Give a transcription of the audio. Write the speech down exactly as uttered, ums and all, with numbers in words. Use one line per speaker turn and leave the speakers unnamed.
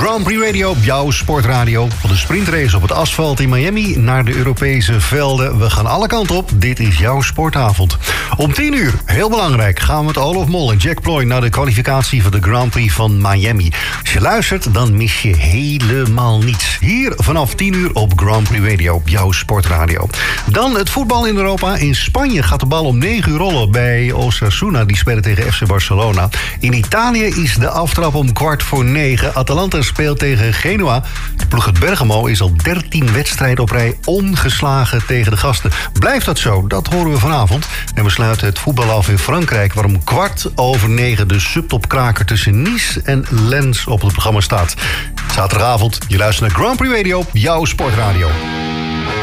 Grand Prix Radio, jouw sportradio. Van de sprintrace op het asfalt in Miami naar de Europese velden. We gaan alle kanten op. Dit is jouw sportavond. Om tien uur, heel belangrijk, gaan we met Olaf Mol en Jack Ploy naar de kwalificatie van de Grand Prix van Miami. Als je luistert, dan mis je helemaal niets. Hier vanaf tien uur op Grand Prix Radio, jouw sportradio. Dan het voetbal in Europa. In Spanje gaat de bal om negen uur rollen bij Osasuna. Die spelen tegen F C Barcelona. In Italië is de aftrap om kwart voor negen. Atalanta speelt tegen Genoa. De ploeg uit Bergamo is al dertien wedstrijden op rij ongeslagen tegen de gasten. Blijft dat zo? Dat horen we vanavond. En we sluiten het voetbal af in Frankrijk, waar om kwart over negen de subtopkraker tussen Nice en Lens op het programma staat. Zaterdagavond, je luistert naar Grand Prix Radio, jouw sportradio.